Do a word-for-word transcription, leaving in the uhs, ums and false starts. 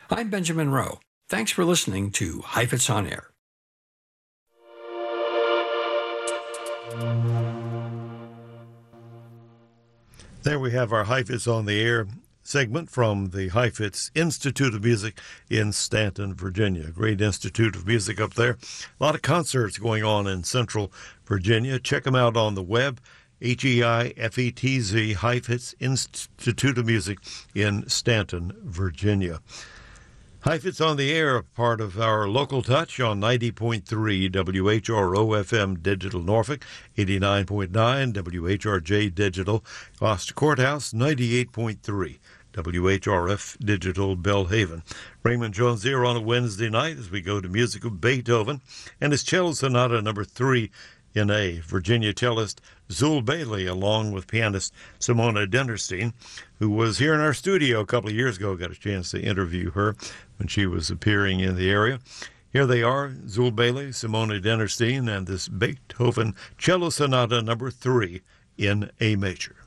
I'm Benjamin Rowe. Thanks for listening to Heifetz on Air. There we have our Heifetz on the Air segment from the Heifetz Institute of Music in Stanton, Virginia. Great institute of music up there. A lot of concerts going on in Central Virginia. Check them out on the web. H E I F E T Z, Heifetz Institute of Music in Stanton, Virginia. Heifetz on the Air, part of our local touch on ninety point three W H R O F M Digital Norfolk, eighty-nine point nine W H R J Digital Gloucester Courthouse, ninety-eight point three W H R F Digital Belhaven. Raymond Jones here on a Wednesday night as we go to music of Beethoven and his cello sonata number three in A. Virginia cellist Zul Bailey, along with pianist Simona Dennerstein, who was here in our studio a couple of years ago. Got a chance to interview her when she was appearing in the area. Here they are, Zul Bailey, Simona Dennerstein, and this Beethoven cello sonata number three in A major.